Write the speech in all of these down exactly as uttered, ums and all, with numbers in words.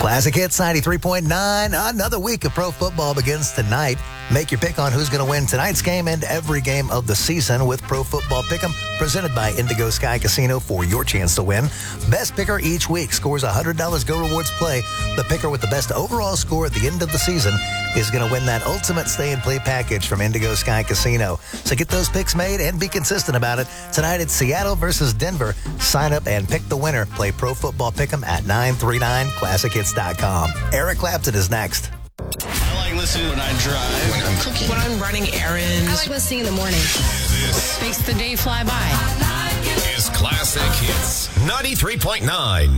Classic Hits ninety-three point nine. Another week of pro football begins tonight. Make your pick on who's going to win tonight's game and every game of the season with Pro Football Pick'em, presented by Indigo Sky Casino for your chance to win. Best picker each week scores one hundred dollars Go Rewards play. The picker with the best overall score at the end of the season is going to win that ultimate stay and play package from Indigo Sky Casino. So get those picks made and be consistent about it. Tonight it's Seattle versus Denver. Sign up and pick the winner. Play Pro Football Pick'em at nine three nine classic hits dot com. Eric Clapton is next. I like listening when I drive. When I'm cooking. When I'm running errands. I like listening in the morning. This Makes the day fly by. is Classic Hits ninety-three point nine.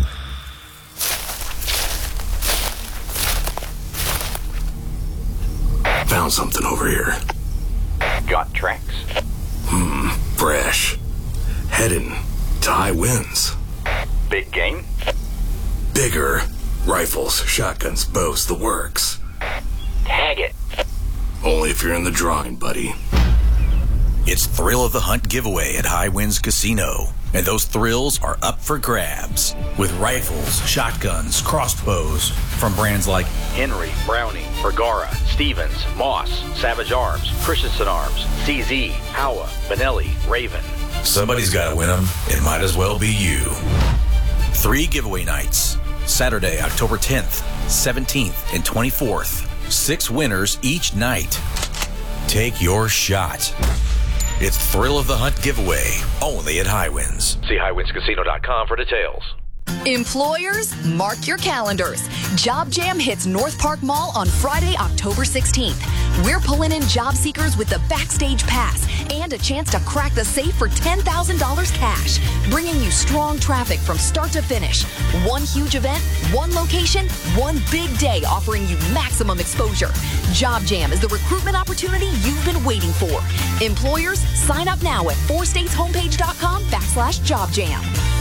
Found something over here. Got tracks. Hmm, fresh. Heading to high winds. Big game. Bigger. Rifles, shotguns, bows, the works. Tag it. Only if you're in the drawing, buddy. It's Thrill of the Hunt giveaway at High Winds Casino. And those thrills are up for grabs. With rifles, shotguns, crossbows from brands like Henry, Browning, Bergara, Stevens, Moss, Savage Arms, Christensen Arms, C Z, Howa, Benelli, Raven. Somebody's got to win them. It might as well be you. Three giveaway nights. Saturday, October tenth, seventeenth, and twenty-fourth. Six winners each night. Take your shot. It's Thrill of the Hunt giveaway, only at High Winds. See high winds casino dot com for details. Employers, mark your calendars. Job Jam hits North Park Mall on Friday, October sixteenth. We're pulling in job seekers with the Backstage Pass and a chance to crack the safe for ten thousand dollars cash, bringing you strong traffic from start to finish. One huge event, one location, one big day offering you maximum exposure. Job Jam is the recruitment opportunity you've been waiting for. Employers, sign up now at four states homepage dot com backslash job jam.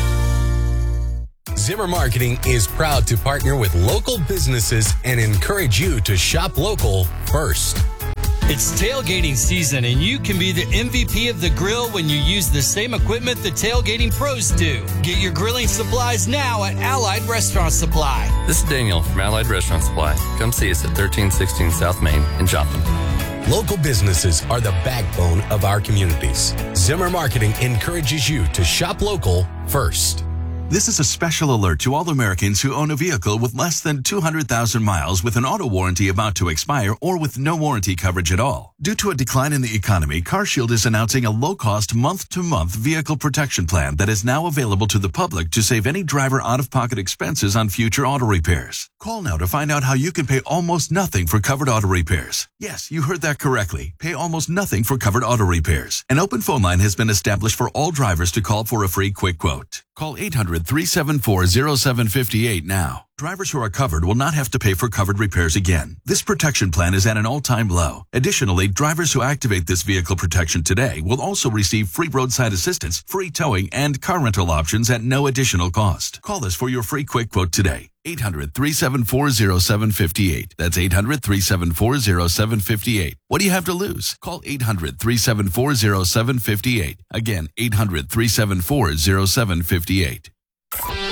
Zimmer Marketing is proud to partner with local businesses and encourage you to shop local first. It's tailgating season, and you can be the M V P of the grill when you use the same equipment the tailgating pros do. Get your grilling supplies now at Allied Restaurant Supply. This is Daniel from Allied Restaurant Supply. Come see us at thirteen sixteen South Main in Joplin. Local businesses are the backbone of our communities. Zimmer Marketing encourages you to shop local first. This is a special alert to all Americans who own a vehicle with less than two hundred thousand miles with an auto warranty about to expire or with no warranty coverage at all. Due to a decline in the economy, CarShield is announcing a low-cost month-to-month vehicle protection plan that is now available to the public to save any driver out-of-pocket expenses on future auto repairs. Call now to find out how you can pay almost nothing for covered auto repairs. Yes, you heard that correctly. Pay almost nothing for covered auto repairs. An open phone line has been established for all drivers to call for a free quick quote. Call eight hundred, three seven four, zero seven five eight now. Drivers who are covered will not have to pay for covered repairs again. This protection plan is at an all-time low. Additionally, drivers who activate this vehicle protection today will also receive free roadside assistance, free towing, and car rental options at no additional cost. Call us for your free quick quote today. eight hundred, three seven four, zero seven five eight. That's eight hundred, three seven four, zero seven five eight. What do you have to lose? Call eight hundred, three seven four, zero seven five eight. Again, eight hundred, three seven four, zero seven five eight.